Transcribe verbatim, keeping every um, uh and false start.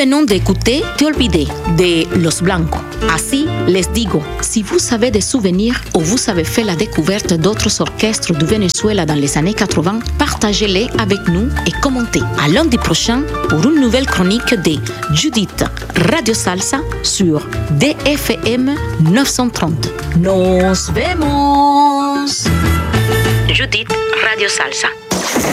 venons d'écouter Te olvidé de Los Blancos. Ainsi, les digo, si vous avez des souvenirs ou vous avez fait la découverte d'autres orchestres du Venezuela dans les années quatre-vingts, partagez-les avec nous et commentez. À lundi prochain pour une nouvelle chronique de Judith Radio Salsa sur D F M neuf cent trente. Nos vemos! Judith Radio Salsa.